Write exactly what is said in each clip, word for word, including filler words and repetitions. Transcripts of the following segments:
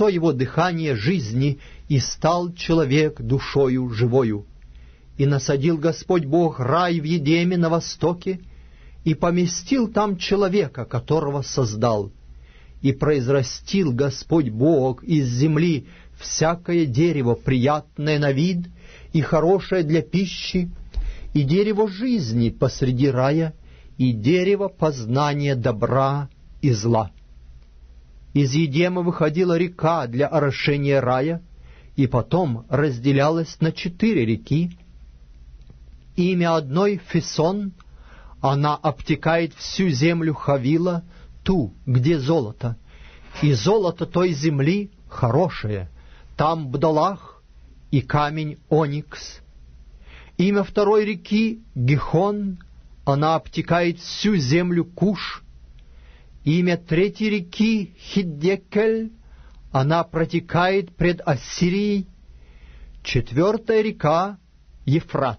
лицо его дыхание жизни, и стал человек душою живою. И насадил Господь Бог рай в Едеме на востоке, и поместил там человека, которого создал. И произрастил Господь Бог из земли всякое дерево, приятное на вид и хорошее для пищи, и дерево жизни посреди рая, и дерево познания добра и зла. Из Едема выходила река для орошения рая, и потом разделялась на четыре реки. Имя одной — Фисон, она обтекает всю землю Хавила, ту, где золото, и золото той земли хорошее, там бдолах и камень оникс. Имя второй реки — Гихон, она обтекает всю землю Куш. Имя третьей реки — Хиддекель, она протекает пред Ассирией. Четвертая река — Ефрат.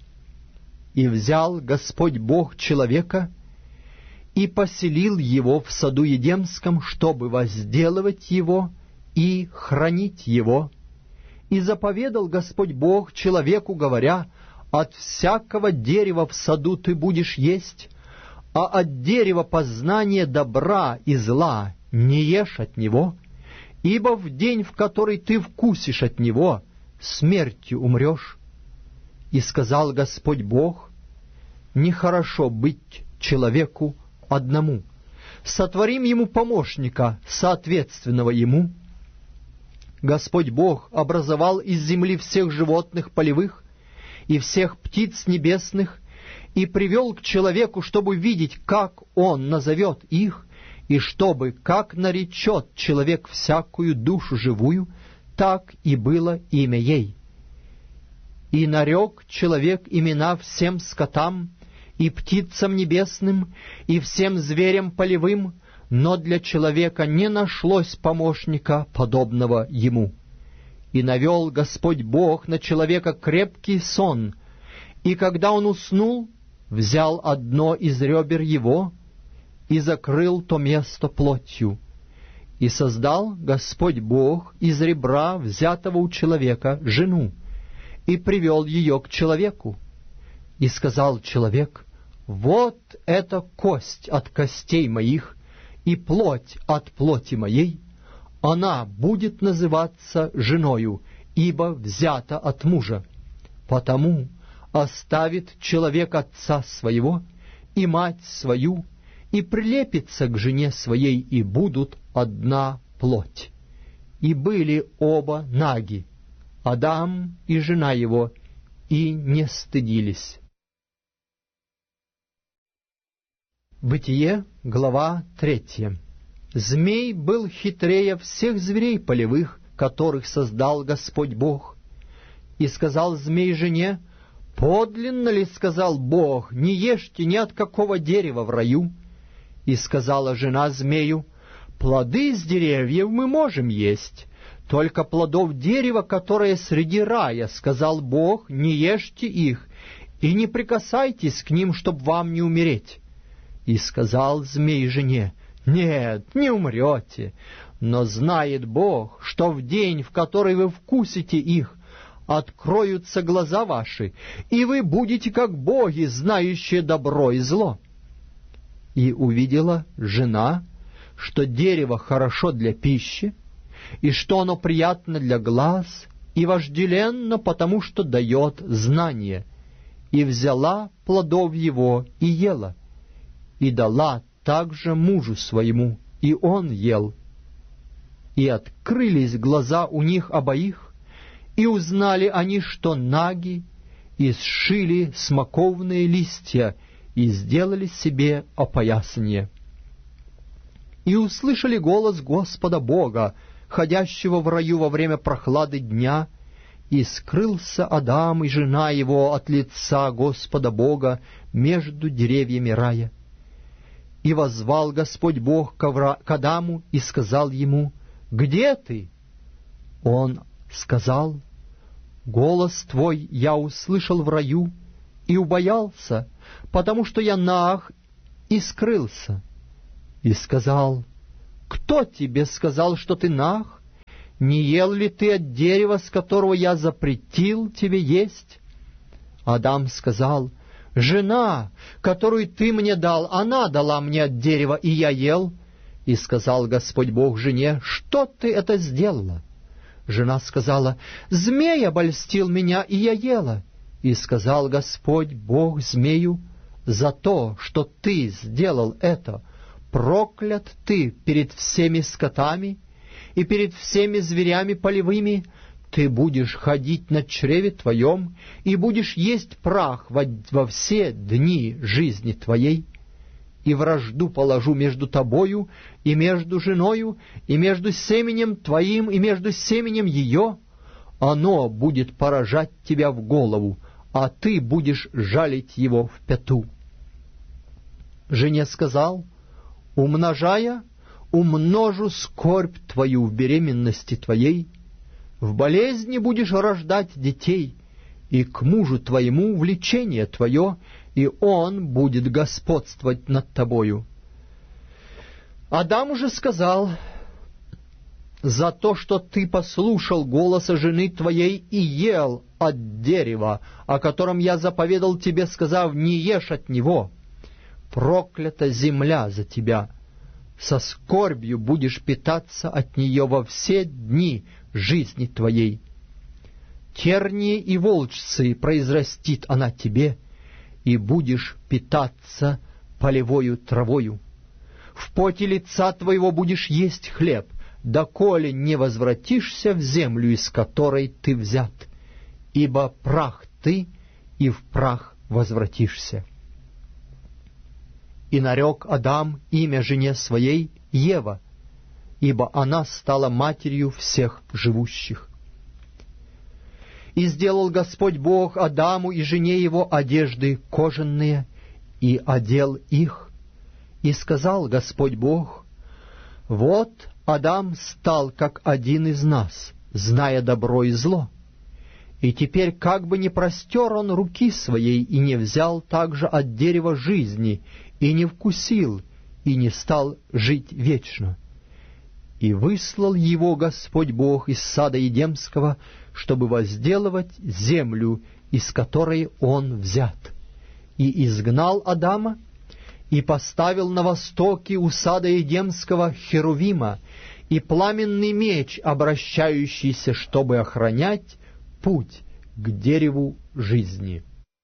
И взял Господь Бог человека и поселил его в саду Едемском, чтобы возделывать его и хранить его. И заповедал Господь Бог человеку, говоря: «От всякого дерева в саду ты будешь есть, а от дерева познания добра и зла не ешь от него, ибо в день, в который ты вкусишь от него, смертью умрешь». И сказал Господь Бог: «Нехорошо быть человеку одному, сотворим ему помощника, соответственного ему». Господь Бог образовал из земли всех животных полевых и всех птиц небесных, и привел к человеку, чтобы видеть, как он назовет их, и чтобы, как наречет человек всякую душу живую, так и было имя ей. И нарек человек имена всем скотам, и птицам небесным, и всем зверям полевым, но для человека не нашлось помощника, подобного ему. И навел Господь Бог на человека крепкий сон, и когда он уснул, взял одно из ребер его и закрыл то место плотью. И создал Господь Бог из ребра, взятого у человека, жену, и привел ее к человеку. И сказал человек: «Вот эта кость от костей моих и плоть от плоти моей, она будет называться женою, ибо взята от мужа. Потому оставит человек отца своего и мать свою, и прилепится к жене своей, и будут одна плоть. И были оба наги, Адам и жена его, и не стыдились». Бытие, глава третья. Змей был хитрее всех зверей полевых, которых создал Господь Бог. И сказал змей жене: «Подлинно ли, сказал Бог, не ешьте ни от какого дерева в раю?» И сказала жена змею: «Плоды с деревьев мы можем есть, только плодов дерева, которое среди рая, сказал Бог, не ешьте их, и не прикасайтесь к ним, чтоб вам не умереть». И сказал змей жене: «Нет, не умрете, но знает Бог, что в день, в который вы вкусите их, откроются глаза ваши, и вы будете как боги, знающие добро и зло». И увидела жена, что дерево хорошо для пищи, и что оно приятно для глаз, и вожделенно, потому что дает знание, и взяла плодов его и ела, и дала также мужу своему, и он ел. И открылись глаза у них обоих, и узнали они, что наги, и сшили смоковные листья, и сделали себе опоясание. И услышали голос Господа Бога, ходящего в раю во время прохлады дня, и скрылся Адам и жена его от лица Господа Бога между деревьями рая. И воззвал Господь Бог к Адаму и сказал ему: «Где ты?» Он сказал: «Голос твой я услышал в раю и убоялся, потому что я наг и скрылся». И сказал: «Кто тебе сказал, что ты наг? не ел ли ты от дерева, с которого я запретил тебе есть? Адам сказал: жена, которую ты мне дал, она дала мне от дерева, и я ел. И сказал Господь Бог жене: что ты это сделала? Жена сказала: змей обольстил меня, и я ела. И сказал Господь Бог змею: за то, что ты сделал это, проклят ты перед всеми скотами и перед всеми зверями полевыми. Ты будешь ходить на чреве твоем и будешь есть прах во, во все дни жизни твоей. И вражду положу между тобою и между женою, и между семенем твоим и между семенем ее. Оно будет поражать тебя в голову, а ты будешь жалить его в пяту. Жене сказал: умножая, умножу скорбь твою в беременности твоей, в болезни будешь рождать детей, и к мужу твоему влечение твое, и он будет господствовать над тобою. Адам уже сказал: за то, что ты послушал голоса жены твоей и ел от дерева, о котором я заповедал тебе, сказав: не ешь от него, проклята земля за тебя. Со скорбью будешь питаться от нее во все дни жизни твоей. Тернии и волчцы произрастит она тебе, и будешь питаться полевою травою. В поте лица твоего будешь есть хлеб, доколе не возвратишься в землю, из которой ты взят, ибо прах ты, и в прах возвратишься. И нарек Адам имя жене своей Ева, ибо она стала матерью всех живущих. И сделал Господь Бог Адаму и жене его одежды кожаные, и одел их. И сказал Господь Бог: вот Адам стал как один из нас, зная добро и зло. И теперь как бы не простер он руки своей, и не взял также от дерева жизни, и не вкусил, и не стал жить вечно. И выслал его Господь Бог из сада Едемского, чтобы возделывать землю, из которой он взят. И изгнал Адама, и поставил на востоке у сада Едемского херувима и пламенный меч, обращающийся, чтобы охранять путь к дереву жизни.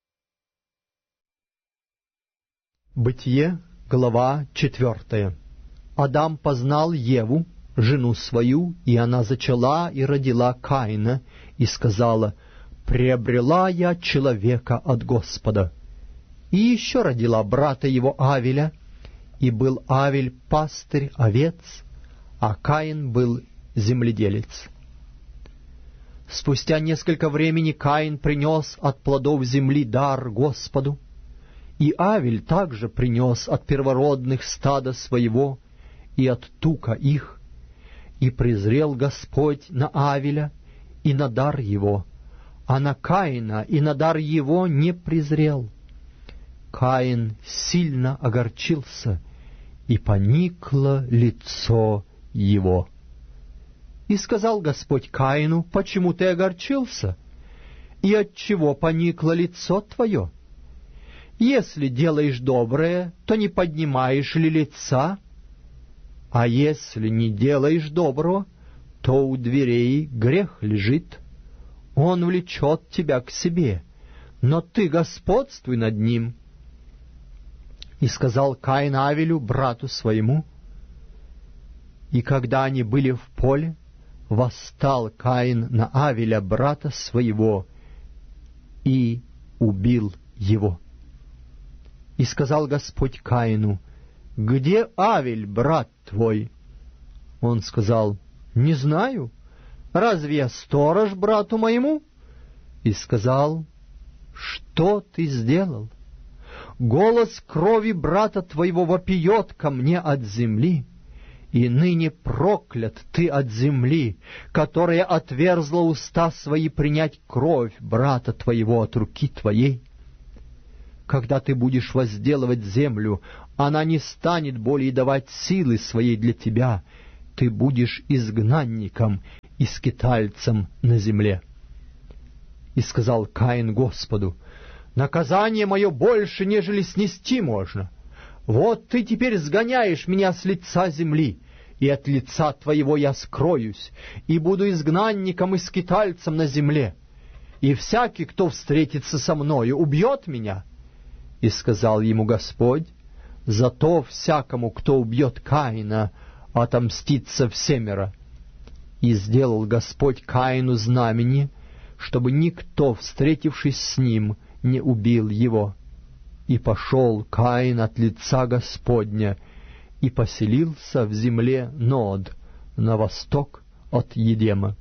Бытие, глава четвертая. Адам познал Еву, жену свою, и она зачала и родила Каина, и сказала: «Приобрела я человека от Господа». И еще родила брата его Авеля, и был Авель пастырь овец, а Каин был земледелец. Спустя несколько времени Каин принес от плодов земли дар Господу, и Авель также принес от первородных стада своего и от тука их. И презрел Господь на Авеля и на дар его, а на Каина и на дар его не презрел. Каин сильно огорчился, и поникло лицо его. И сказал Господь Каину: «Почему ты огорчился? И отчего поникло лицо твое? Если делаешь доброе, то не поднимаешь ли лица? А если не делаешь доброго, то у дверей грех лежит. Он влечет тебя к себе, но ты господствуй над ним». И сказал Каин Авелю, брату своему. И когда они были в поле, восстал Каин на Авеля, брата своего, и убил его. И сказал Господь Каину: «Где Авель, брат твой?» Он сказал: «Не знаю. Разве я сторож брату моему?» И сказал: «Что ты сделал? Голос крови брата твоего вопиет ко мне от земли, и ныне проклят ты от земли, которая отверзла уста свои принять кровь брата твоего от руки твоей. Когда ты будешь возделывать землю, она не станет более давать силы своей для тебя, ты будешь изгнанником, и скитальцем на земле. И сказал Каин Господу: наказание мое больше, нежели снести можно. Вот ты теперь сгоняешь меня с лица земли, и от лица твоего я скроюсь, и буду изгнанником и скитальцем на земле. И всякий, кто встретится со мною, убьет меня. И сказал ему Господь: зато всякому, кто убьет Каина, отомстится всемеро. И сделал Господь Каину знамение, чтобы никто, встретившись с ним, не убил его. И пошел Каин от лица Господня, и поселился в земле Нод, на восток от Едема.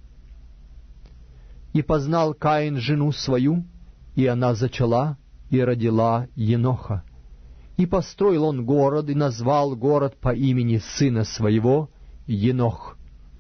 И познал Каин жену свою, и она зачала и родила Еноха. И построил он город, и назвал город по имени сына своего Енох.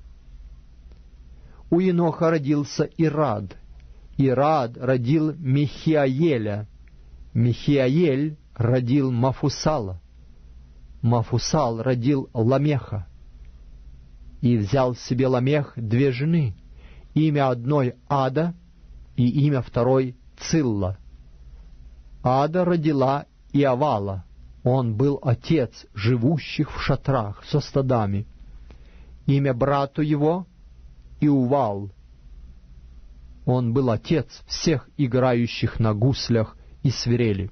У Еноха родился Ирад. Ирад родил Михиаеля. Михиаель родил Мафусала. Мафусал родил Ламеха. И взял себе Ламех две жены, имя одной Ада и имя второй Цилла. Ада родила Иавала, он был отец живущих в шатрах со стадами. Имя брату его Иувал, он был отец всех играющих на гуслях и свирели.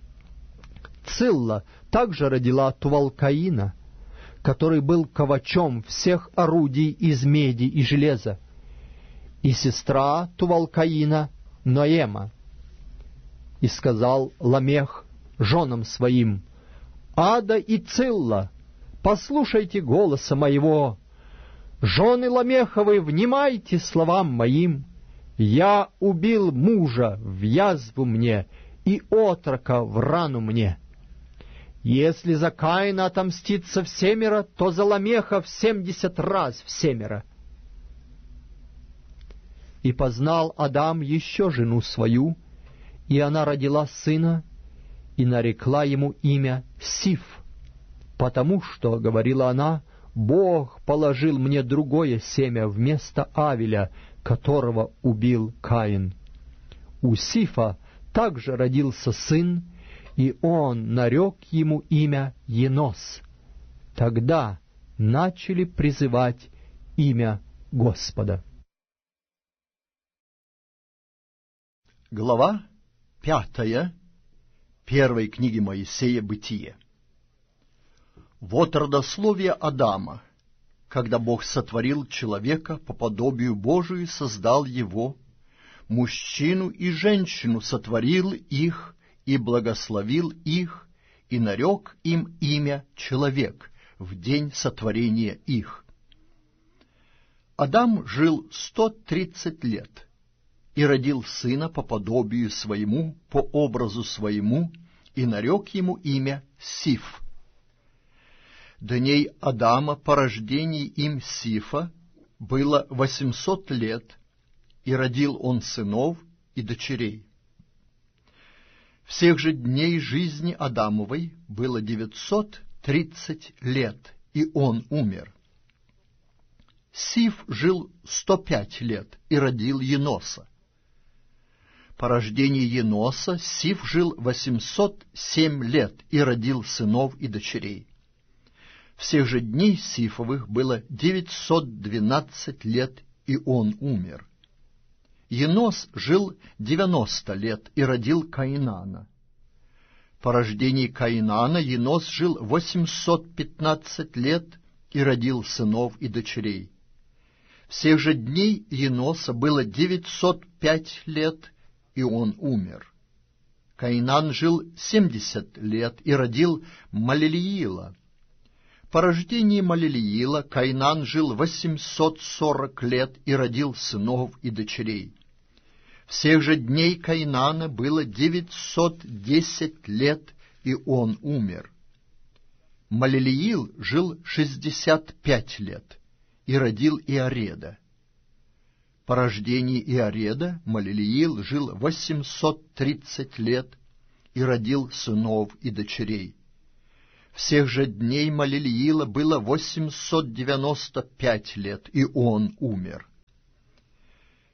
Цилла также родила Тувалкаина, который был ковачом всех орудий из меди и железа, и сестра Тувалкаина Ноема. И сказал Ламех женам своим: Ада и Цилла, послушайте голоса моего, жены Ламеховы, внимайте словам моим. Я убил мужа в язву мне, и отрока в рану мне. Если за Каина отомстится всемеро, то за Ламеха в семьдесят раз всемеро. И познал Адам еще жену свою, и она родила сына, и нарекла ему имя Сиф, потому что, говорила она, Бог положил мне другое семя вместо Авеля, которого убил Каин. У Сифа также родился сын, и он нарек ему имя Енос. Тогда начали призывать имя Господа. Глава пятая первой книги Моисея «Бытие». Вот родословие Адама. Когда Бог сотворил человека по подобию Божию, создал его, мужчину и женщину сотворил их и благословил их, и нарек им имя человек в день сотворения их. Адам жил сто тридцать лет и родил сына по подобию своему, по образу своему, и нарек ему имя Сиф. Дней Адама по рождении им Сифа было восемьсот лет, и родил он сынов и дочерей. Всех же дней жизни Адамовой было девятьсот тридцать лет, и он умер. Сиф жил сто пять лет и родил Еноса. По рождении Еноса Сиф жил восемьсот семь лет и родил сынов и дочерей. Всех же дней Сифовых было девятьсот двенадцать лет, и он умер. Енос жил девяносто лет и родил Каинана. По рождении Каинана Енос жил восемьсот пятнадцать лет и родил сынов и дочерей. Всех же дней Еноса было девятьсот пять лет, и он умер. Каинан жил семьдесят лет и родил Малелиила. По рождении Малелиила Каинан жил восемьсот сорок лет и родил сынов и дочерей. Всех же дней Каинана было девятьсот десять лет, и он умер. Малелиил жил шестьдесят пять лет и родил Иареда. По рождении Иареда Малелиил жил восемьсот тридцать лет и родил сынов и дочерей. Всех же дней Малелиила было восемьсот девяносто пять лет, и он умер.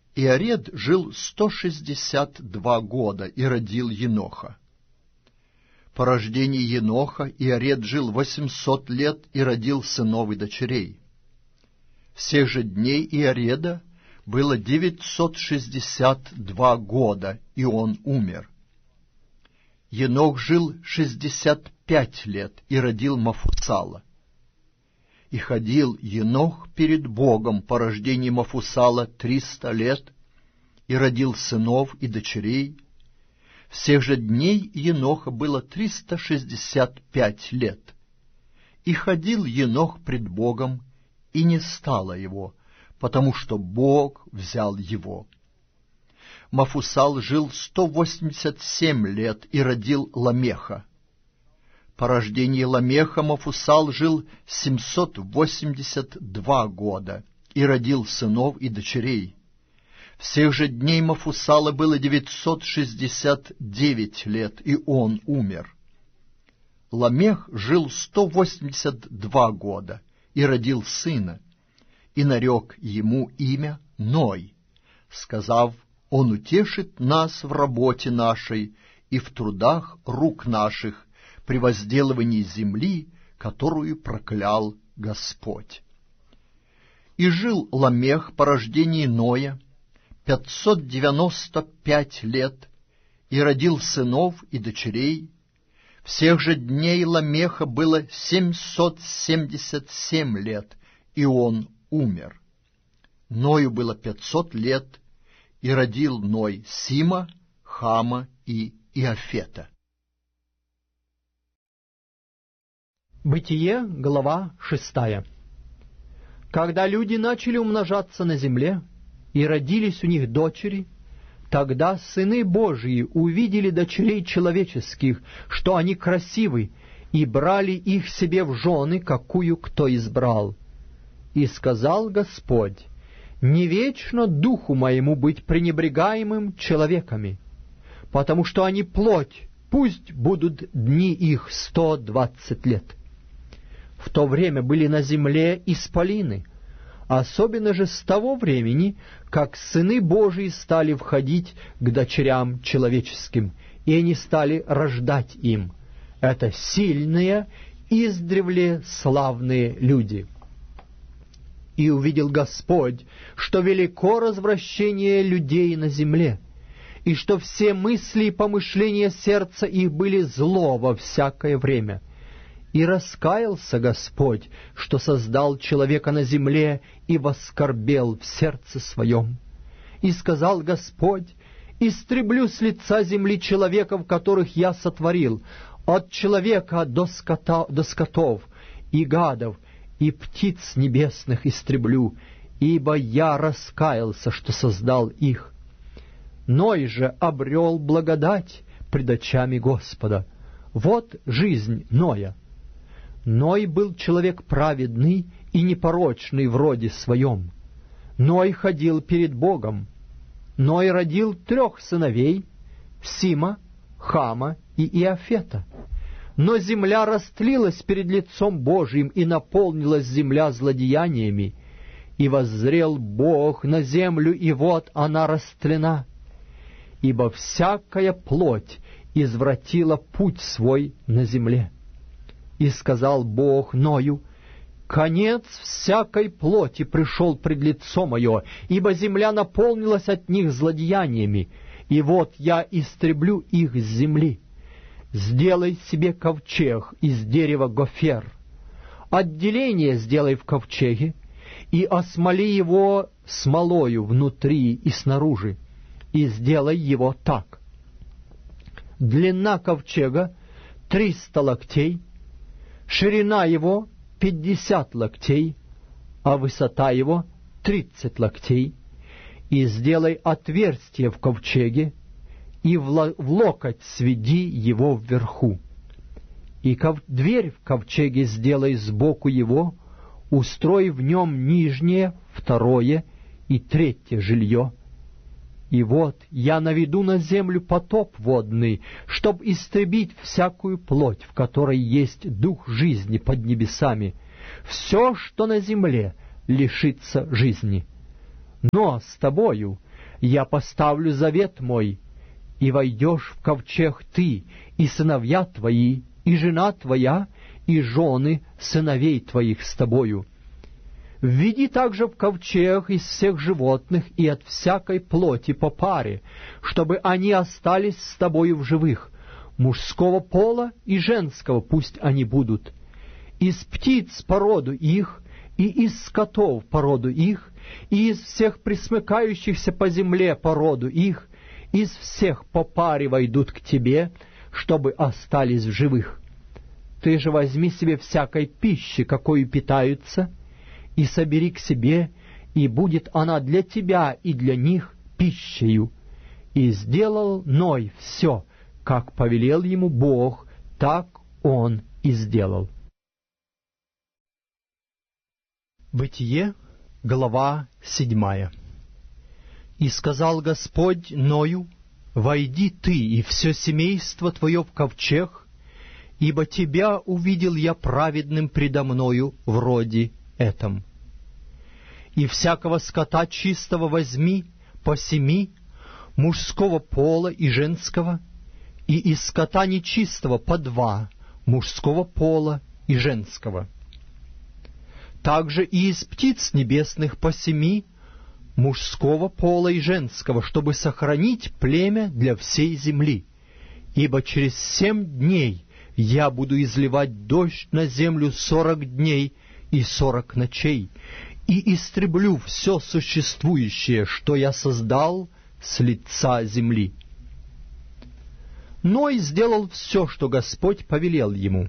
Иаред жил сто шестьдесят два года и родил Еноха. По рождении Еноха Иаред жил восемьсот лет и родил сынов и дочерей. Всех же дней Иареда было девятьсот шестьдесят два года, и он умер. Енох жил шестьдесят пять лет и родил Мафусала. И ходил Енох перед Богом по рождении Мафусала триста лет и родил сынов и дочерей. Всех же дней Еноха было триста шестьдесят пять лет. И ходил Енох пред Богом, и не стало его, потому что Бог взял его. Мафусал жил сто восемьдесят семь лет и родил Ламеха. По рождении Ламеха Мафусал жил семьсот восемьдесят два года и родил сынов и дочерей. Всех же дней Мафусала было девятьсот шестьдесят девять лет, и он умер. Ламех жил сто восемьдесят два года и родил сына, и нарек ему имя Ной, сказав: «Он утешит нас в работе нашей и в трудах рук наших, при возделывании земли, которую проклял Господь». И жил Ламех по рождении Ноя пятьсот девяносто пять лет и родил сынов и дочерей. Всех же дней Ламеха было семьсот семьдесят семь лет, и он умер. Ною было пятьсот лет, и родил Ной Сима, Хама и Иафета. Бытие, глава шестая. Когда люди начали умножаться на земле, и родились у них дочери, тогда сыны Божии увидели дочерей человеческих, что они красивы, и брали их себе в жены, какую кто избрал. И сказал Господь: «Не вечно духу моему быть пренебрегаемым человеками, потому что они плоть, пусть будут дни их сто двадцать лет». В то время были на земле исполины, особенно же с того времени, как сыны Божии стали входить к дочерям человеческим, и они стали рождать им. Это сильные, издревле славные люди. И увидел Господь, что велико развращение людей на земле, и что все мысли и помышления сердца их были зло во всякое время. И раскаялся Господь, что создал человека на земле, и воскорбел в сердце своем. И сказал Господь: «Истреблю с лица земли человеков, которых я сотворил, от человека до, скота, до скотов и гадов, и птиц небесных истреблю, ибо я раскаялся, что создал их». Ной же обрел благодать пред очами Господа. Вот жизнь Ноя. Ной был человек праведный и непорочный в роде своем. Ной ходил перед Богом. Ной родил трех сыновей: Сима, Хама и Иафета. Но земля растлилась перед лицом Божиим, и наполнилась земля злодеяниями. И воззрел Бог на землю, и вот она растлена, ибо всякая плоть извратила путь свой на земле. И сказал Бог Ною: «Конец всякой плоти пришел пред лицо мое, ибо земля наполнилась от них злодеяниями, и вот я истреблю их с земли. Сделай себе ковчег из дерева гофер. Отделение сделай в ковчеге, и осмоли его смолою внутри и снаружи, и сделай его так. Длина ковчега триста локтей, ширина его пятьдесят локтей, а высота его тридцать локтей, и сделай отверстие в ковчеге, и в локоть сведи его вверху. И ков... дверь в ковчеге сделай сбоку его, устрой в нем нижнее, второе и третье жилье. И вот я наведу на землю потоп водный, чтоб истребить всякую плоть, в которой есть дух жизни под небесами. Все, что на земле, лишится жизни. Но с тобою я поставлю завет мой, и войдешь в ковчег ты, и сыновья твои, и жена твоя, и жены сыновей твоих с тобою. Введи также в ковчег из всех животных и от всякой плоти по паре, чтобы они остались с тобою в живых. Мужского пола и женского пусть они будут. Из птиц породу их, и из скотов породу их, и из всех пресмыкающихся по земле породу их, из всех по паре войдут к тебе, чтобы остались в живых. Ты же возьми себе всякой пищи, какою питаются, и собери к себе, и будет она для тебя и для них пищею. И сделал Ной все, как повелел ему Бог, так он и сделал. Бытие, глава седьмая. «И сказал Господь Ною: войди ты и все семейство твое в ковчег, ибо тебя увидел я праведным предо мною в роде этом. И всякого скота чистого возьми по семи, мужского пола и женского, и из скота нечистого по два, мужского пола и женского. Также и из птиц небесных по семи, мужского пола и женского, чтобы сохранить племя для всей земли. Ибо через семь дней я буду изливать дождь на землю сорок дней и сорок ночей, и истреблю все существующее, что я создал с лица земли». Ной сделал все, что Господь повелел ему.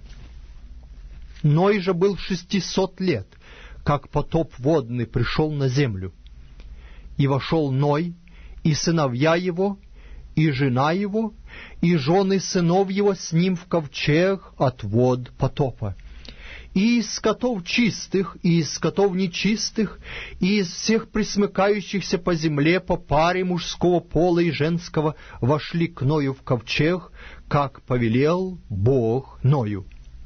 Ной же был шестисот лет, как потоп водный пришел на землю. И вошел Ной, и сыновья его, и жена его, и жены сынов его с ним в ковчег от вод потопа. И из скотов чистых, и из скотов нечистых, и из всех пресмыкающихся по земле по паре мужского пола и женского вошли к Ною в ковчег, как повелел Бог Ною.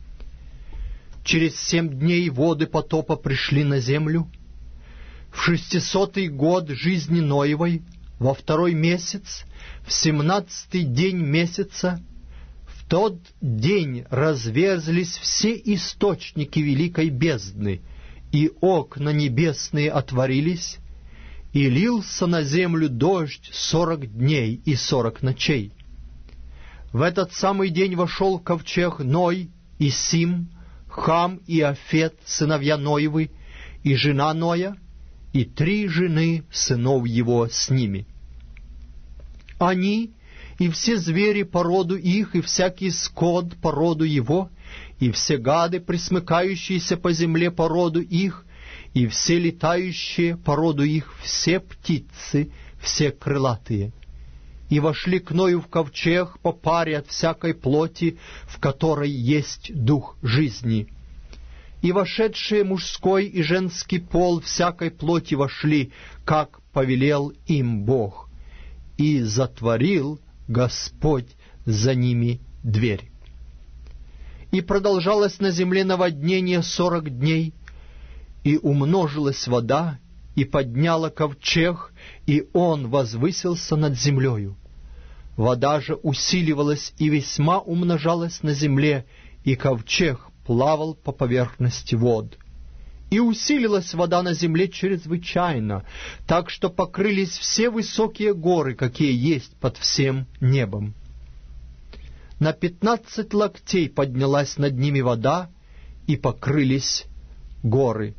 Через семь дней воды потопа пришли на землю. В шестисотый год жизни Ноевой, во второй месяц, в семнадцатый день месяца, в тот день разверзлись все источники великой бездны, и окна небесные отворились, и лился на землю дождь сорок дней и сорок ночей. В этот самый день вошел в ковчег Ной и Сим, Хам и Афет, сыновья Ноевы, и жена Ноя, и три жены сынов его с ними. Они и все звери по роду их, и всякий скот по роду его, и все гады, пресмыкающиеся по земле по роду их, и все летающие по роду их, все птицы, все крылатые. И вошли к Ною в ковчег по паре от всякой плоти, в которой есть дух жизни. И вошедшие мужской и женский пол всякой плоти вошли, как повелел им Бог. И затворил Господь за ними дверь. И продолжалось на земле наводнение сорок дней, и умножилась вода, и подняла ковчег, и он возвысился над землею. Вода же усиливалась и весьма умножалась на земле, и ковчег плавал по поверхности вод. И усилилась вода на земле чрезвычайно, так что покрылись все высокие горы, какие есть под всем небом. На пятнадцать локтей поднялась над ними вода, и покрылись горы.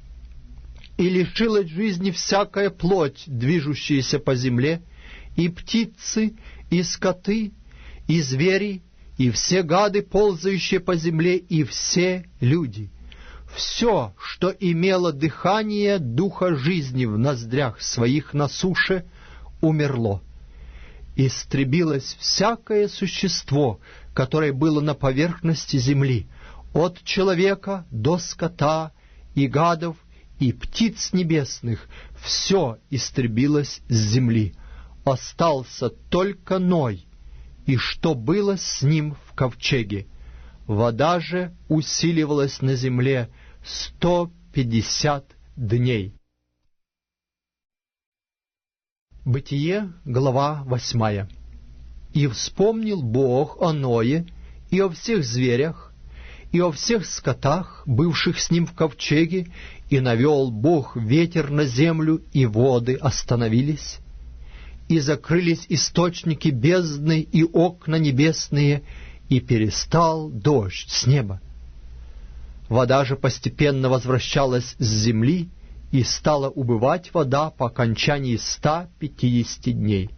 И лишилась жизни всякая плоть, движущаяся по земле, и птицы, и скоты, и звери, и все гады, ползающие по земле, и все люди. Все, что имело дыхание духа жизни в ноздрях своих на суше, умерло. Истребилось всякое существо, которое было на поверхности земли, от человека до скота и гадов, и птиц небесных, все истребилось с земли. Остался только Ной, и что было с ним в ковчеге. Вода же усиливалась на земле сто пятьдесят дней. Бытие, глава восьмая. «И вспомнил Бог о Ное и о всех зверях, и о всех скотах, бывших с ним в ковчеге, и навел Бог ветер на землю, и воды остановились, и закрылись источники бездны и окна небесные, и перестал дождь с неба. Вода же постепенно возвращалась с земли, и стала убывать вода по окончании ста пятидесяти дней.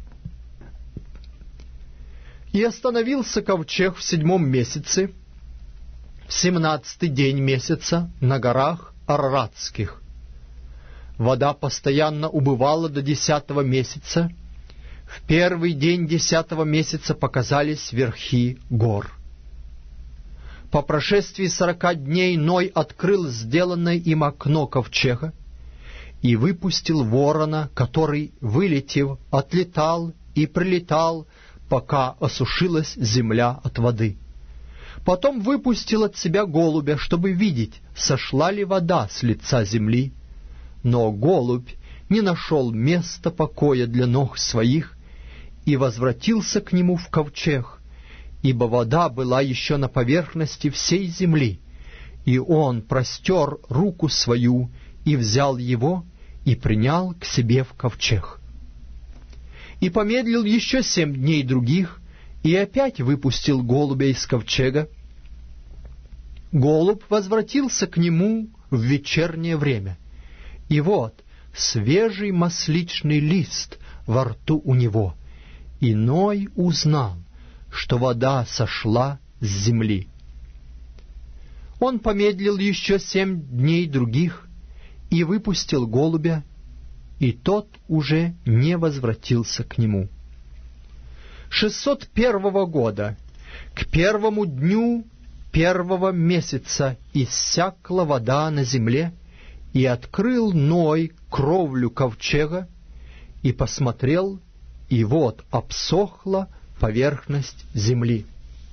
И остановился ковчег в седьмом месяце, в семнадцатый день месяца, на горах Араратских. Вода постоянно убывала до десятого месяца. В первый день десятого месяца показались верхи гор. По прошествии сорока дней Ной открыл сделанное им окно ковчега и выпустил ворона, который, вылетев, отлетал и прилетал, пока осушилась земля от воды. Потом выпустил от себя голубя, чтобы видеть, сошла ли вода с лица земли. Но голубь не нашел места покоя для ног своих и возвратился к нему в ковчег, ибо вода была еще на поверхности всей земли, и он простер руку свою и взял его и принял к себе в ковчег. И помедлил еще семь дней других, и опять выпустил голубя из ковчега. Голубь возвратился к нему в вечернее время, и вот свежий масличный лист во рту у него, и Ной узнал, что вода сошла с земли. Он помедлил еще семь дней других и выпустил голубя, и тот уже не возвратился к нему. Шестьсот первого года, к первому дню первого месяца, иссякла вода на земле, и открыл Ной кровлю ковчега, и посмотрел, и вот обсохла поверхность земли.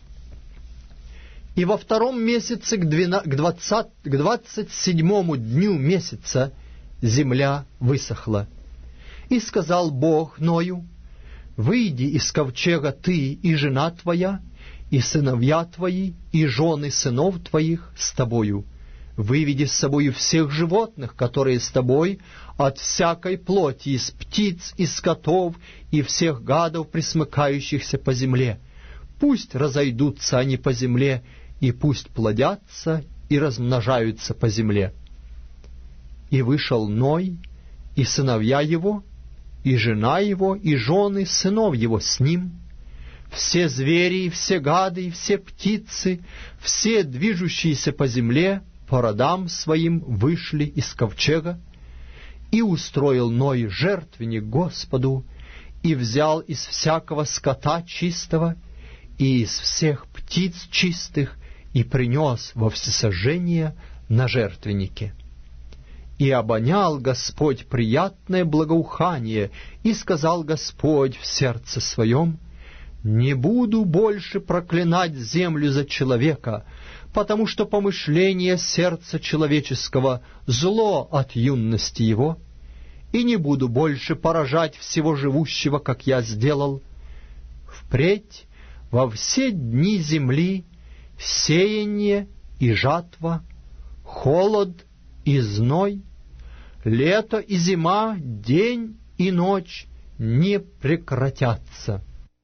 И во втором месяце, к, двенадцать, к, двадцать, к двадцать седьмому дню месяца, земля высохла. И сказал Бог Ною: «Выйди из ковчега ты и жена твоя, и сыновья твои, и жены сынов твоих с тобою. Выведи с собою всех животных, которые с тобой, от всякой плоти, из птиц, и скотов, и всех гадов, пресмыкающихся по земле. Пусть разойдутся они по земле, и пусть плодятся и размножаются по земле». И вышел Ной, и сыновья его, и жена его, и жены сынов его с ним, все звери, и все гады, и все птицы, все движущиеся по земле, по родам своим вышли из ковчега, и устроил Ной жертвенник Господу, и взял из всякого скота чистого, и из всех птиц чистых, и принес во всесожжение на жертвеннике. И обонял Господь приятное благоухание, и сказал Господь в сердце своем: «Не буду больше проклинать землю за человека, потому что помышление сердца человеческого зло от юности его, и не буду больше поражать всего живущего, как я сделал. Впредь во все дни земли сеяние и жатва, холод и зной, лето и зима, день и ночь не прекратятся».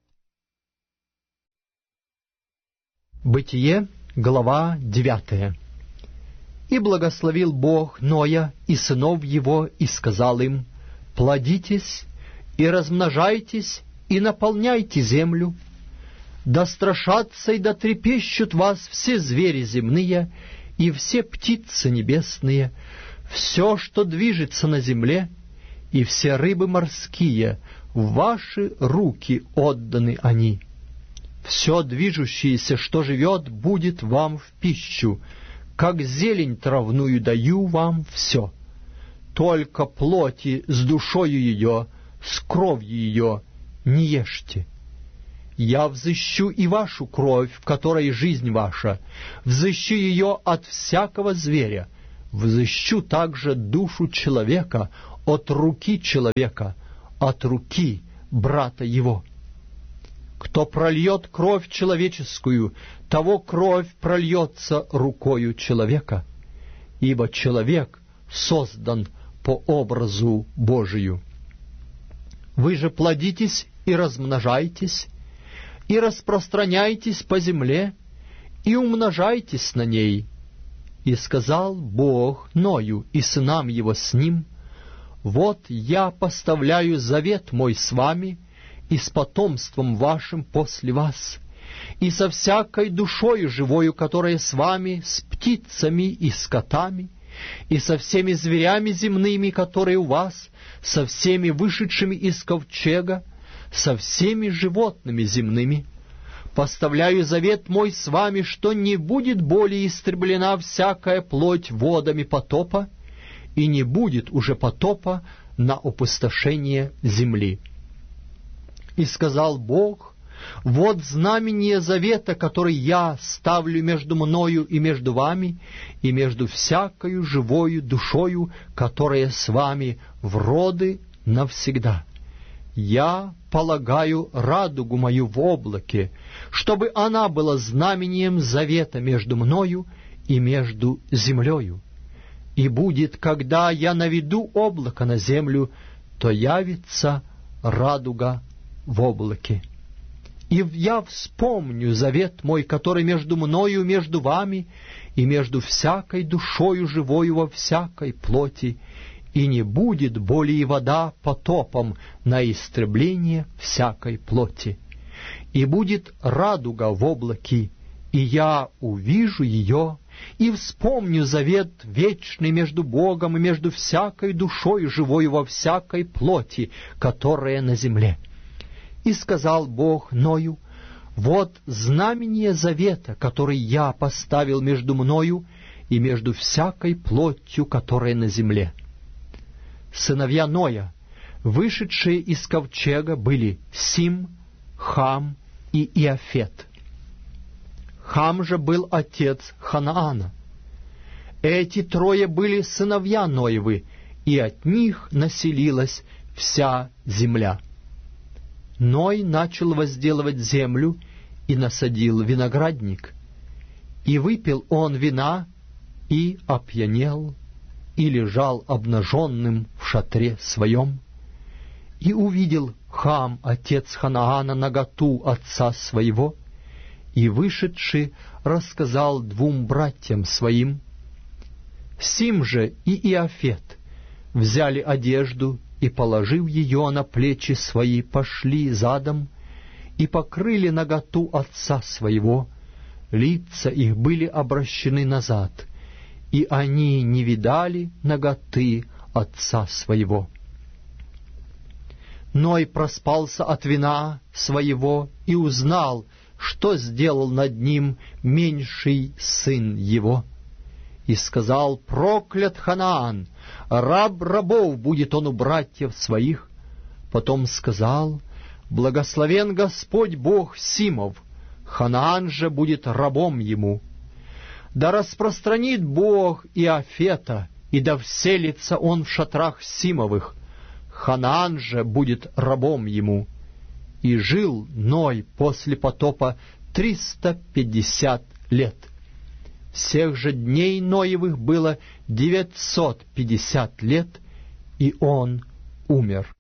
Бытие, глава девятая. «И благословил Бог Ноя и сынов его, и сказал им: плодитесь и размножайтесь, и наполняйте землю. Да страшатся и да трепещут вас все звери земные, и все птицы небесные, все, что движется на земле, и все рыбы морские, в ваши руки отданы они. Все движущееся, что живет, будет вам в пищу, как зелень травную даю вам все. Только плоти с душою ее, с кровью ее не ешьте. Я взыщу и вашу кровь, в которой жизнь ваша, взыщу ее от всякого зверя, взыщу также душу человека от руки человека, от руки брата его. Кто прольет кровь человеческую, того кровь прольется рукою человека, ибо человек создан по образу Божию. Вы же плодитесь и размножайтесь, и распространяйтесь по земле, и умножайтесь на ней. И сказал Бог Ною и сынам его с ним: вот я поставляю завет мой с вами и с потомством вашим после вас, и со всякой душою живою, которая с вами, с птицами и скотами, и со всеми зверями земными, которые у вас, со всеми вышедшими из ковчега, со всеми животными земными. Поставляю завет мой с вами, что не будет более истреблена всякая плоть водами потопа, и не будет уже потопа на опустошение земли. И сказал Бог: вот знамение завета, который я ставлю между мною и между вами, и между всякою живою душою, которая с вами в роды навсегда. Я полагаю радугу мою в облаке, чтобы она была знамением завета между мною и между землею. И будет, когда я наведу облако на землю, то явится радуга в облаке. И я вспомню завет мой, который между мною и между вами, и между всякой душою живою во всякой плоти, и не будет более вода потопом на истребление всякой плоти. И будет радуга в облаке, и я увижу ее, и вспомню завет вечный между Богом и между всякой душой живой во всякой плоти, которая на земле. И сказал Бог Ною: вот знамение завета, который я поставил между мною и между всякой плотью, которая на земле. Сыновья Ноя, вышедшие из ковчега, были Сим, Хам и Иафет. Хам же был отец Ханаана. Эти трое были сыновья Ноевы, и от них населилась вся земля. Ной начал возделывать землю и насадил виноградник. И выпил он вина, и опьянел, и лежал обнаженным в шатре своем. И увидел Хам, отец Ханаана, наготу отца своего, и, вышедший, рассказал двум братьям своим. Сим же и Иафет взяли одежду, и, положив ее на плечи свои, пошли задом, и покрыли наготу отца своего, лица их были обращены назад, и они не видали наготы отца своего. Ной проспался от вина своего и узнал, что сделал над ним меньший сын его. И сказал: проклят Ханаан, раб рабов будет он у братьев своих. Потом сказал: благословен Господь Бог Симов, Ханаан же будет рабом ему. Да распространит Бог Иафета, и да вселится он в шатрах Симовых, Ханаан же будет рабом ему. И жил Ной после потопа триста пятьдесят лет. Всех же дней Ноевых было девятьсот пятьдесят лет, и он умер.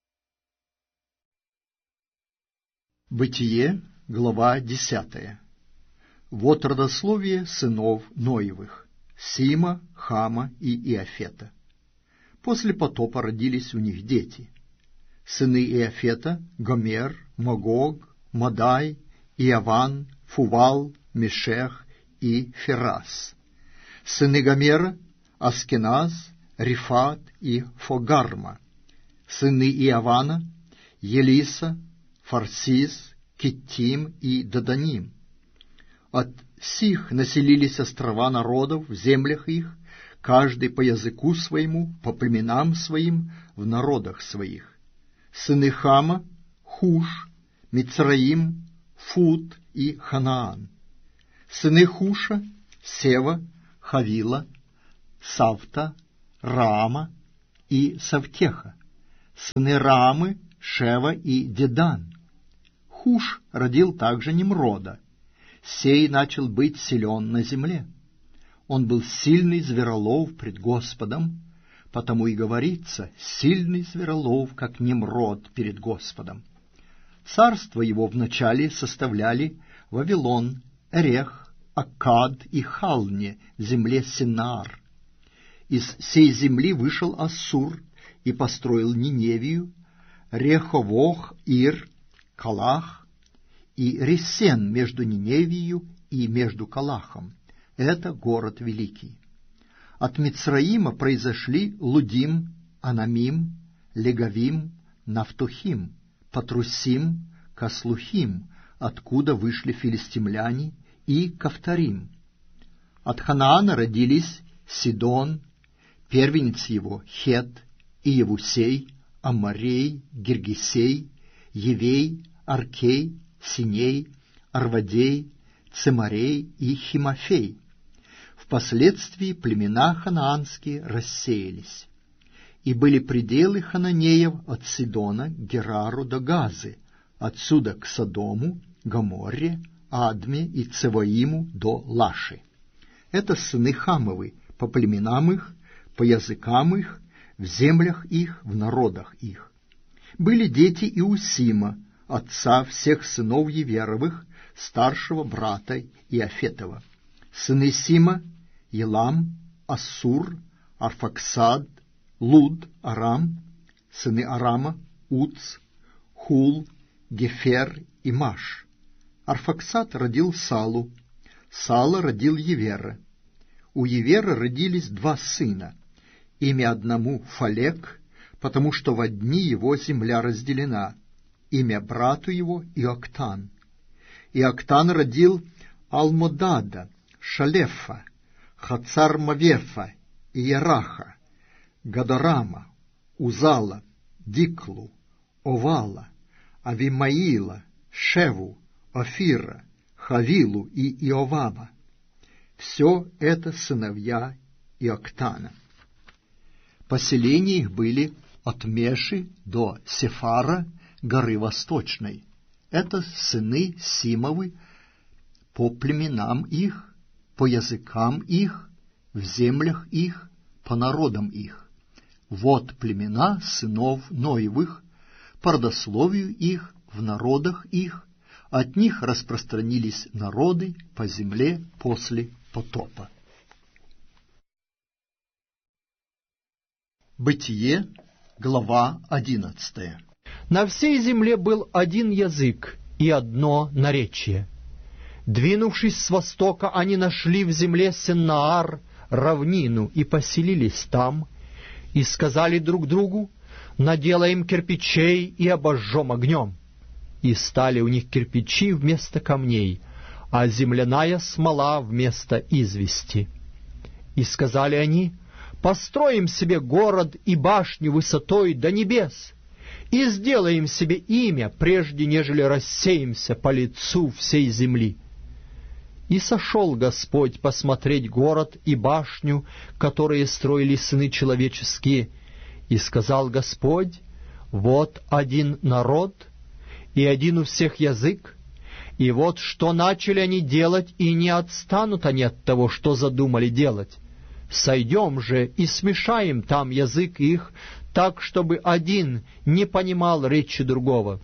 Бытие, глава десятая. Вот родословие сынов Ноевых: Сима, Хама и Иафета. После потопа родились у них дети. Сыны Иафета — Гомер, Магог, Мадай, Иаван, Фувал, Мешех и Ферас. Сыны Гомера — Аскеназ, Рифат и Фогарма. Сыны Иавана — Елиса, Фарсис, Киттим и Даданим. От сих населились острова народов в землях их, каждый по языку своему, по племенам своим, в народах своих. Сыны Хама — Хуш, Мицраим, Фут и Ханаан. Сыны Хуша — Сева, Хавила, Савта, Раама и Савтеха. Сыны Рамы, Шева и Дедан. Хуш родил также Немрода. Сей начал быть силен на земле. Он был сильный зверолов пред Господом, потому и говорится, сильный зверолов, как Немрод перед Господом. Царство его вначале составляли Вавилон, Эрех, Аккад и Халне в земле Синаар. Из сей земли вышел Ассур и построил Ниневию, Реховох, Ир, Калах и Ресен между Ниневией и между Калахом. Это город великий. От Мицраима произошли Лудим, Анамим, Легавим, Нафтухим, Патрусим, Каслухим, откуда вышли филистимляне, и Кавторим. От Ханаана родились Сидон, первенец его Хет, и Иевусей, Амарей, Гиргесей, Евей, Аркей, Синей, Арвадей, Цемарей и Химофей. Впоследствии племена ханаанские рассеялись, и были пределы хананеев от Сидона к Герару до Газы, отсюда к Содому, Гоморре, Адме и Цеваиму до Лаши. Это сыны Хамовы, по племенам их, по языкам их, в землях их, в народах их. Были дети Иусима, отца всех сынов Еверовых, старшего брата Иофетова. Сыны Сима — Елам, Ассур, Арфаксад, Луд, Арам. Сыны Арама — Уц, Хул, Гефер и Маш. Арфаксад родил Салу, Сала родил Евера. У Евера родились два сына. Имя одному Фалек, потому что во дни его земля разделена. Имя брату его Иоктан. Иоктан родил Алмодада, Шалефа, Хацар-Мавефа и Яраха, Гадорама, Узала, Диклу, Овала, Авимаила, Шеву, Офира, Хавилу и Иоваба. Все это сыновья Иоктана. Поселения их были от Меши до Сефара, горы Восточной. Это сыны Симовы по племенам их, по языкам их, в землях их, по народам их. Вот племена сынов Ноевых, по родословию их, в народах их, от них распространились народы по земле после потопа. Бытие, глава одиннадцатая. На всей земле был один язык и одно наречие. Двинувшись с востока, они нашли в земле Сеннаар равнину и поселились там, и сказали друг другу: наделаем кирпичей и обожжем огнем. И стали у них кирпичи вместо камней, а земляная смола вместо извести. И сказали они: построим себе город и башню высотой до небес, и сделаем себе имя, прежде нежели рассеемся по лицу всей земли. И сошел Господь посмотреть город и башню, которые строили сыны человеческие, и сказал Господь: вот один народ, и один у всех язык, и вот что начали они делать, и не отстанут они от того, что задумали делать. Сойдем же и смешаем там язык их, так, чтобы один не понимал речи другого.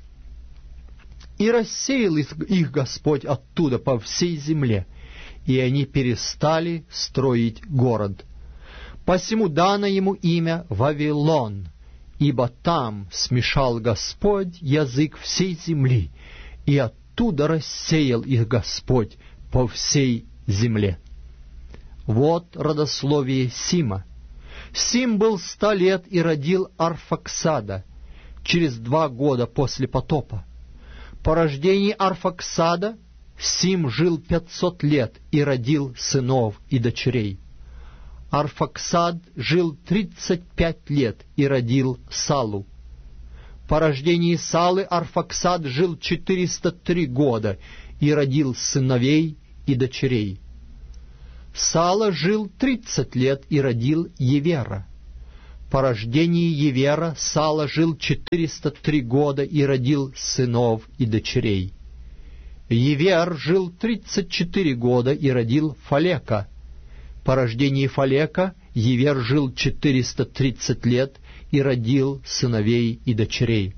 И рассеял их Господь оттуда по всей земле, и они перестали строить город. Посему дано ему имя Вавилон, ибо там смешал Господь язык всей земли, и оттуда рассеял их Господь по всей земле. Вот родословие Сима. Сим был ста лет и родил Арфаксада через два года после потопа. По рождении Арфаксада Сим жил пятьсот лет и родил сынов и дочерей. Арфаксад жил тридцать пять лет и родил Салу. По рождении Салы Арфаксад жил четыреста три года и родил сыновей и дочерей. Сала жил тридцать лет и родил Евера. По рождении Евера Сала жил четыреста три года и родил сынов и дочерей. Евер жил тридцать четыре года и родил Фалека. По рождении Фалека Евер жил четыреста тридцать лет и родил сыновей и дочерей.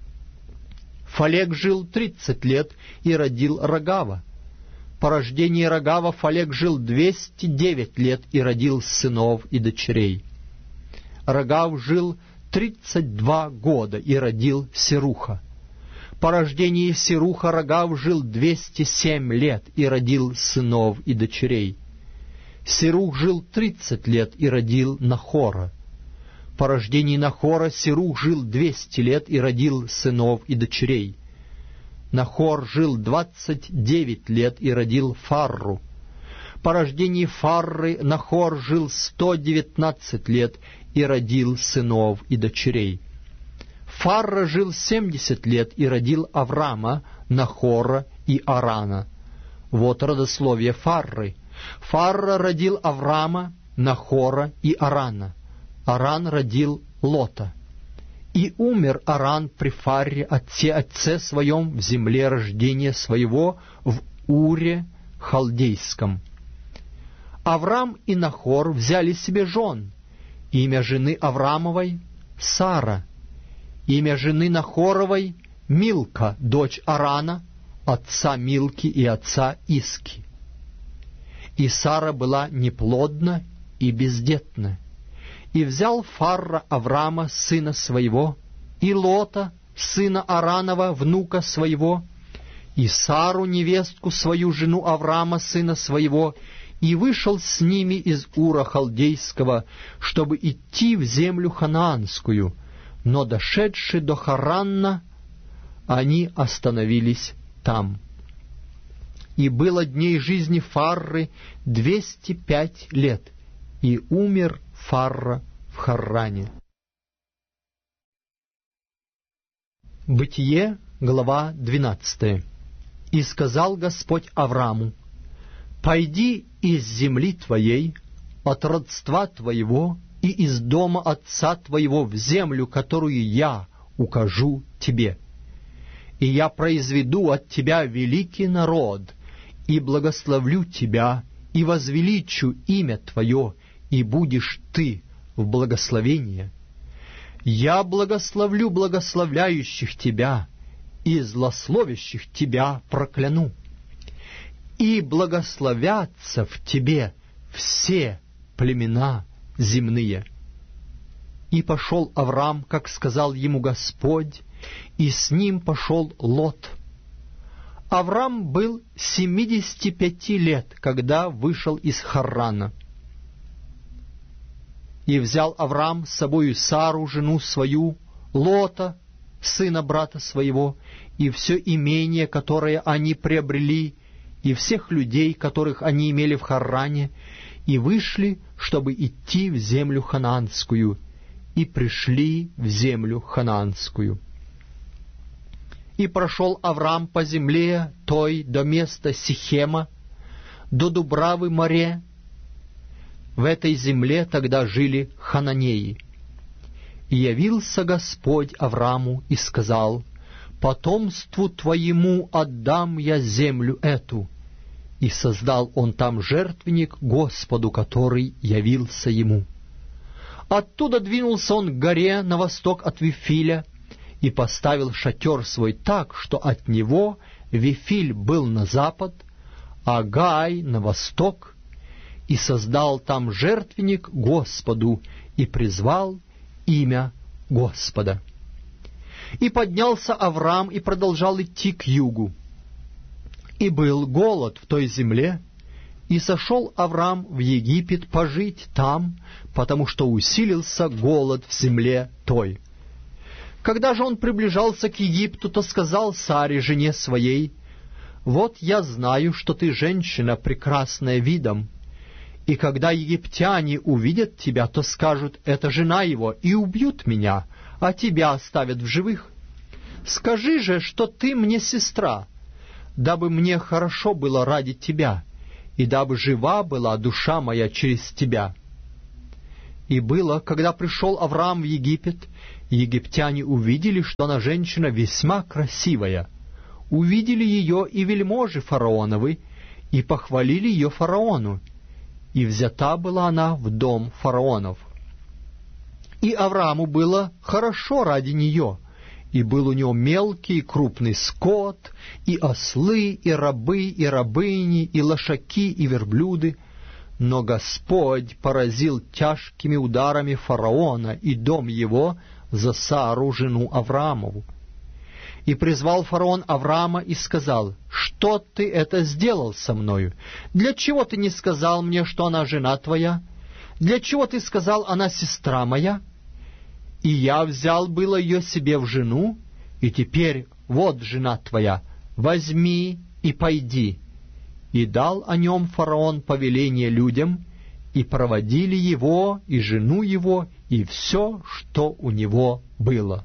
Фалек жил тридцать лет и родил Рогава. По рождении Рогава Фалек жил двести девять лет и родил сынов и дочерей. Рогав жил тридцать два года и родил Серуха. По рождении Серуха Рогав жил двести семь лет и родил сынов и дочерей. Серух жил тридцать лет и родил Нахора. По рождении Нахора Серух жил двести лет и родил сынов и дочерей. Нахор жил двадцать девять лет и родил Фарру. По рождении Фарры Нахор жил сто девятнадцать лет и родил сынов и дочерей. Фарра жил семьдесят лет и родил Аврама, Нахора и Арана. Вот родословие Фарры. Фарра родил Аврама, Нахора и Арана. Аран родил Лота. И умер Аран при Фарре, отце, отце своем, в земле рождения своего, в Уре Халдейском. Аврам и Нахор взяли себе жен. Имя жены Аврамовой — Сара. Имя жены Нахоровой — Милка, дочь Арана, отца Милки и отца Иски. И Сара была неплодна и бездетна. И взял Фарра Аврама, сына своего, и Лота, сына Аранова, внука своего, и Сару, невестку свою, жену Аврама, сына своего, и вышел с ними из Ура Халдейского, чтобы идти в землю ханаанскую, но, дошедши до Харанна, они остановились там. И было дней жизни Фарры двести пять лет, и умер Фарра в Харране. Бытие, глава двенадцатая. «И сказал Господь Авраму: пойди из земли твоей, от родства твоего и из дома отца твоего в землю, которую я укажу тебе. И я произведу от тебя великий народ, и благословлю тебя, и возвеличу имя твое, и будешь ты в благословение. Я благословлю благословляющих тебя, и злословящих тебя прокляну. И благословятся в тебе все племена земные». И пошел Аврам, как сказал ему Господь, и с ним пошел Лот. Аврам был семидесяти пяти лет, когда вышел из Харрана. И взял Аврам с собою Сару, жену свою, Лота, сына брата своего, и все имение, которое они приобрели, и всех людей, которых они имели в Харране, и вышли, чтобы идти в землю ханаанскую, и пришли в землю ханаанскую. И прошел Аврам по земле той до места Сихема, до Дубравы море. В этой земле тогда жили хананеи. И явился Господь Авраму и сказал: «Потомству твоему отдам я землю эту». И создал он там жертвенник Господу, который явился ему. Оттуда двинулся он к горе на восток от Вифиля и поставил шатер свой так, что от него Вифиль был на запад, а Гай на восток, и создал там жертвенник Господу и призвал имя Господа. И поднялся Аврам и продолжал идти к югу. И был голод в той земле, и сошел Аврам в Египет пожить там, потому что усилился голод в земле той. Когда же он приближался к Египту, то сказал Саре, жене своей: «Вот я знаю, что ты женщина, прекрасная видом, и когда египтяне увидят тебя, то скажут: это жена его, и убьют меня, а тебя оставят в живых. Скажи же, что ты мне сестра, дабы мне хорошо было ради тебя, и дабы жива была душа моя через тебя». И было, когда пришел Авраам в Египет, египтяне увидели, что она женщина весьма красивая. Увидели ее и вельможи фараоновы, и похвалили ее фараону. И взята была она в дом фараонов. И Аврааму было хорошо ради нее, и был у него мелкий и крупный скот, и ослы, и рабы, и рабыни, и лошаки, и верблюды. Но Господь поразил тяжкими ударами фараона и дом его за Сару, жену Авраамову. И призвал фараон Авраама и сказал: «Что ты это сделал со мною? Для чего ты не сказал мне, что она жена твоя? Для чего ты сказал: она сестра моя? И я взял было ее себе в жену, и теперь вот жена твоя, возьми и пойди». И дал о нем фараон повеление людям, и проводили его, и жену его, и все, что у него было.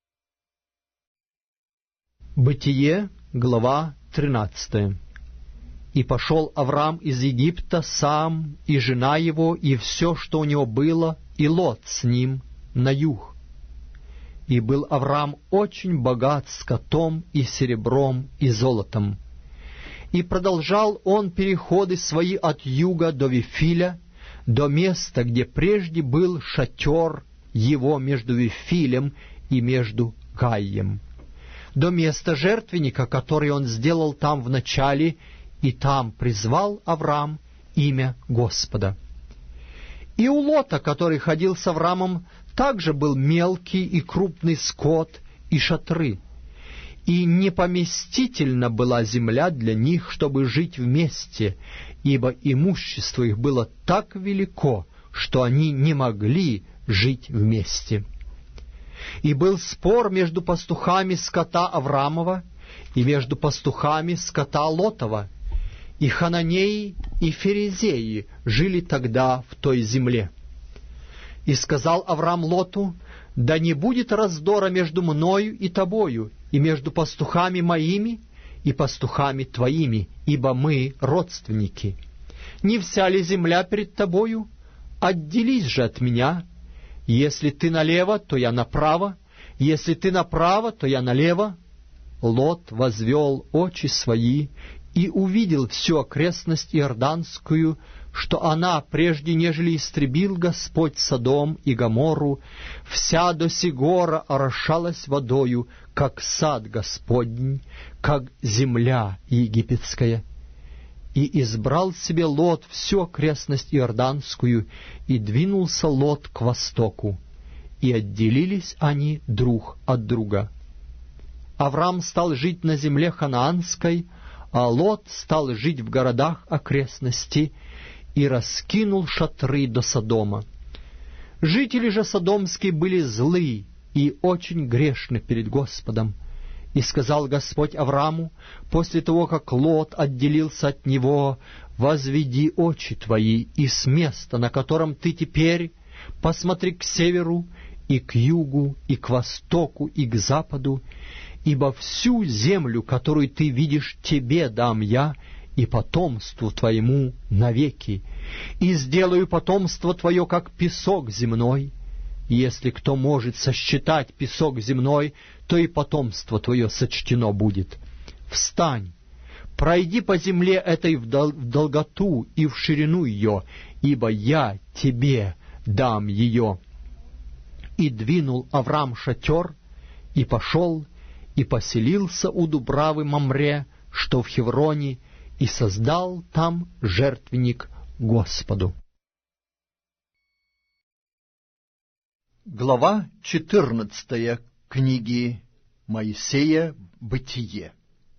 Бытие, глава тринадцатая. И пошел Авраам из Египта сам, и жена его, и все, что у него было, и Лот с ним, на юг. И был Авраам очень богат скотом, и серебром, и золотом. И продолжал он переходы свои от юга до Вифиля, до места, где прежде был шатер его между Вифилем и между Гаем, до места жертвенника, который он сделал там в начале, и там призвал Авраам имя Господа. И у Лота, который ходил с Авраамом, также был мелкий и крупный скот и шатры. И непоместительна была земля для них, чтобы жить вместе, ибо имущество их было так велико, что они не могли жить вместе. И был спор между пастухами скота Авраамова и между пастухами скота Лотова, и хананеи и ферезеи жили тогда в той земле. И сказал Авраам Лоту: «Да не будет раздора между мною и тобою, и между пастухами моими и пастухами твоими, ибо мы родственники. Не вся ли земля перед тобою? Отделись же от меня. Если ты налево, то я направо, если ты направо, то я налево». Лот возвел очи свои и увидел всю окрестность Иорданскую, что она, прежде нежели истребил Господь Содом и Гоморру, вся до сигора орошалась водою, как сад Господень, как земля египетская. И избрал себе Лот всю окрестность Иорданскую, и двинулся Лот к востоку, и отделились они друг от друга. Авраам стал жить на земле ханаанской, а Лот стал жить в городах окрестности, и раскинул шатры до Содома. Жители же содомские были злы и очень грешны перед Господом. И сказал Господь Аврааму, после того, как Лот отделился от него: «Возведи очи твои, и с места, на котором ты теперь, посмотри к северу, и к югу, и к востоку, и к западу, ибо всю землю, которую ты видишь, тебе дам я, и потомству твоему навеки, и сделаю потомство твое, как песок земной. Если кто может сосчитать песок земной, то и потомство твое сочтено будет. Встань, пройди по земле этой в долготу и в ширину ее, ибо я тебе дам ее». И двинул Авраам шатер, и пошел, и поселился у Дубравы Мамре, что в Хевроне, и создал там жертвенник Господу. Глава четырнадцатая книги Моисея «Бытие».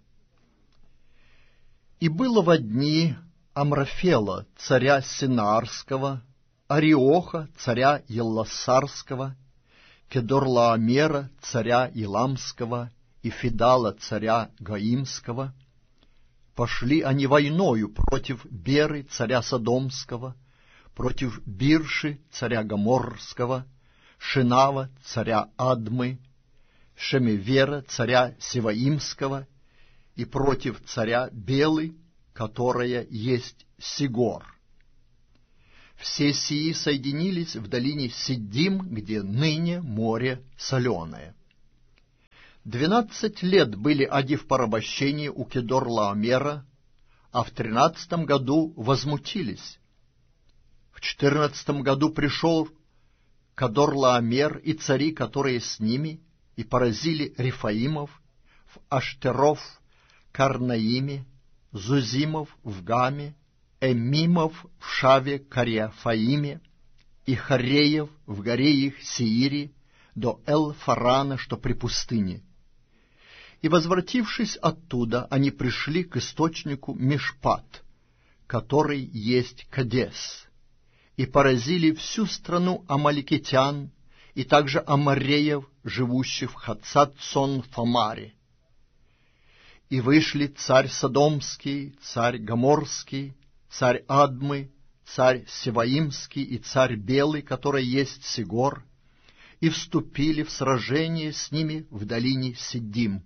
И было во дни Амрафела, царя Синаарского, Ариоха, царя Елласарского, Кедорлаомера, царя Иламского, и Фидала, царя Гаимского. Пошли они войною против Беры, царя Содомского, против Бирши, царя Гоморрского, Шинава, царя Адмы, Шемевера, царя Севаимского, и против царя Белы, которая есть Сигор. Все сии соединились в долине Сиддим, где ныне море соленое. Двенадцать лет были они в порабощении у Кедорлаомера, а в тринадцатом году возмутились. В четырнадцатом году пришел Кедорлаомер и цари, которые с ними, и поразили Рефаимов в Аштеров, Карнаиме, Зузимов в Гаме, Эмимов в Шаве Кариафаиме и Хареев в горе их Сеире до Эл-Фарана, что при пустыне. И, возвратившись оттуда, они пришли к источнику Мишпат, который есть Кадес, и поразили всю страну амаликитян и также амореев, живущих в Хацат-Сон-Фамаре. И вышли царь Содомский, царь Гоморский, царь Адмы, царь Севаимский и царь Белый, который есть Сигор, и вступили в сражение с ними в долине Сиддим.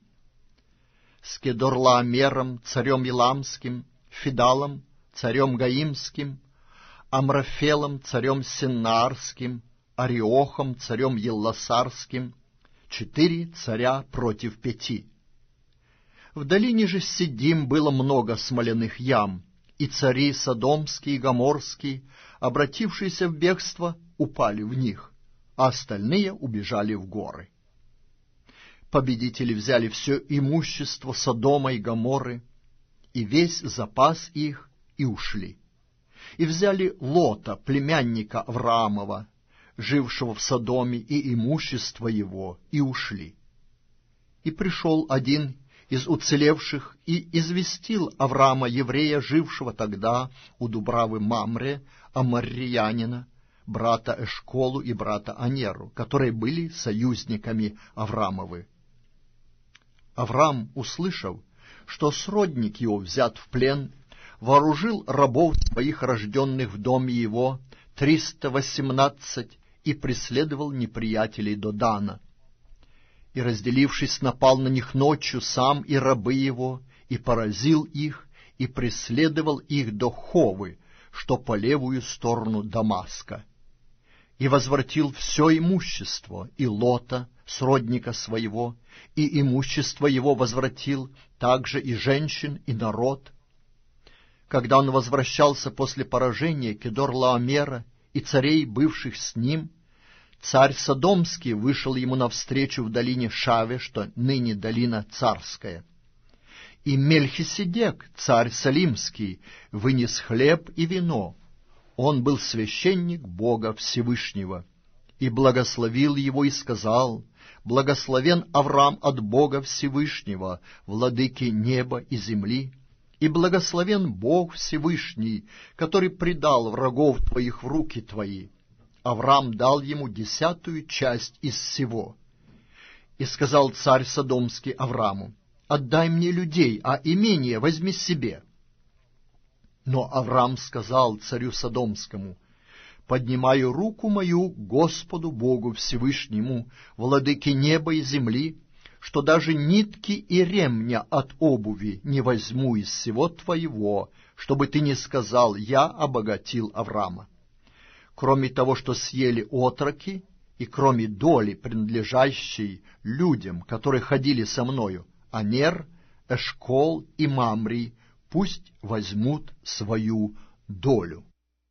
С Кедорлаомером, царем Иламским, Фидалом, царем Гаимским, Амрафелом, царем Синнаарским, Ариохом, царем Елласарским, четыре царя против пяти. В долине же Сиддим было много смоляных ям, и цари Содомский и Гоморский, обратившиеся в бегство, упали в них, а остальные убежали в горы. Победители взяли все имущество Содома и Гоморры, и весь запас их, и ушли. И взяли Лота, племянника Авраамова, жившего в Содоме, и имущество его, и ушли. И пришел один из уцелевших и известил Авраама, еврея, жившего тогда у Дубравы Мамре, аморриянина, брата Эшколу и брата Анеру, которые были союзниками Авраамовы. Авраам, услышав, что сродник его взят в плен, вооружил рабов своих, рожденных в доме его, триста восемнадцать, и преследовал неприятелей до Дана. И, разделившись, напал на них ночью сам и рабы его, и поразил их, и преследовал их до Ховы, что по левую сторону Дамаска. И возвратил все имущество, и Лота, сродника своего, и имущество его возвратил, также и женщин, и народ. Когда он возвращался после поражения Кедорлаомера и царей, бывших с ним, царь Содомский вышел ему навстречу в долине Шаве, что ныне долина Царская. И Мельхиседек, царь Салимский, вынес хлеб и вино. Он был священник Бога Всевышнего, и благословил его и сказал: «Благословен Авраам от Бога Всевышнего, владыки неба и земли, и благословен Бог Всевышний, который предал врагов твоих в руки твои». Авраам дал ему десятую часть из всего. И сказал царь Содомский Аврааму: «Отдай мне людей, а имение возьми себе». Но Авраам сказал царю Содомскому: «Поднимаю руку мою к Господу Богу Всевышнему, владыке неба и земли, что даже нитки и ремня от обуви не возьму из всего твоего, чтобы ты не сказал: я обогатил Авраама. Кроме того, что съели отроки, и кроме доли, принадлежащей людям, которые ходили со мною, Анер, Эшкол и Мамри, пусть возьмут свою долю».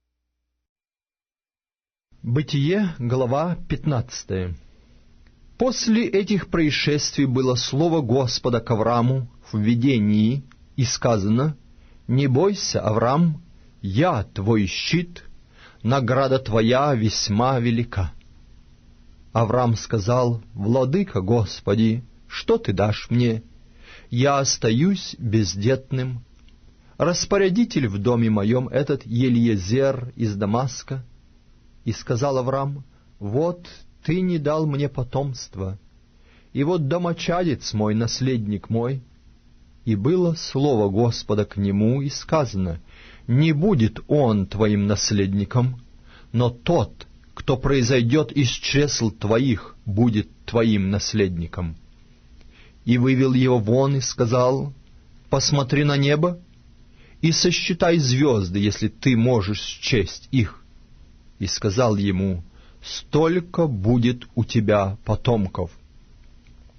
Бытие, глава пятнадцатая. После этих происшествий было слово Господа к Аврааму в видении, и сказано: «Не бойся, Авраам, я твой щит, награда твоя весьма велика». Авраам сказал: «Владыка Господи, что ты дашь мне? Я остаюсь бездетным. Распорядитель в доме моем этот Елиезер из Дамаска». И сказал Авраам: «Вот ты не дал мне потомства, и вот домочадец мой, наследник мой». И было слово Господа к нему, и сказано: «Не будет он твоим наследником, но тот, кто произойдет из чресл твоих, будет твоим наследником». И вывел его вон и сказал: «Посмотри на небо и сосчитай звезды, если ты можешь счесть их. и сказал ему: «Столько будет у тебя потомков».